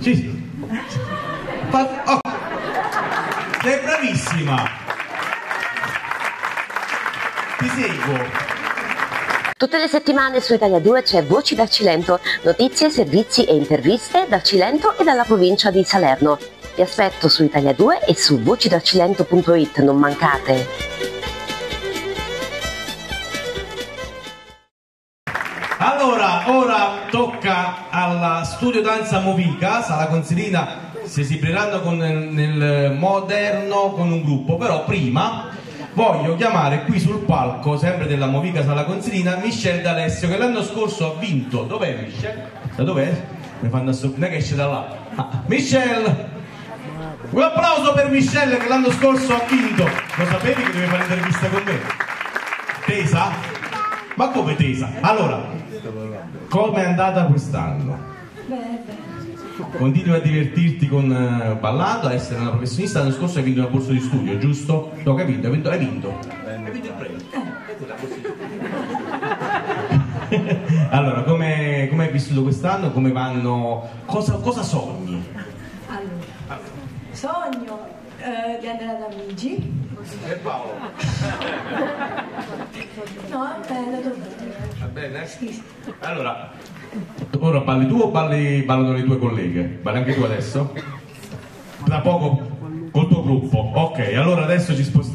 Sì. Oh. Sei bravissima. Ti seguo. Tutte le settimane su Italia 2 c'è Voci dal Cilento, notizie, servizi e interviste dal Cilento e dalla provincia di Salerno. Vi aspetto su Italia 2 e su vocidalcilento.it, non mancate! Allora, ora tocca alla Studio Danza Movica, Sala Consilina, si esibiranno nel moderno con un gruppo, però prima voglio chiamare qui sul palco, sempre della Movica Sala Consilina, Michelle D'Alessio, che l'anno scorso ha vinto. Dov'è Michelle? Da dov'è? Mi fanno non è che esce da là. Michelle! Un applauso per Michelle che l'anno scorso ha vinto. Lo sapevi che dovevi fare l'intervista con me? Tesa? Ma come tesa? Allora, come è andata quest'anno? Bene. Continui a divertirti con ballando, a essere una professionista. L'anno scorso hai vinto una borsa di studio, giusto? No, che hai vinto? Hai vinto il premio. Allora, come hai vissuto quest'anno? Come vanno? Cosa sogni? Allora, sogno di andare ad Amici. E Paolo? No, è bello. Va bene? Sì. Allora, ora balli tu o ballano le tue colleghe? Balli anche tu adesso? Tra poco col tuo gruppo. Ok, allora adesso ci spostiamo.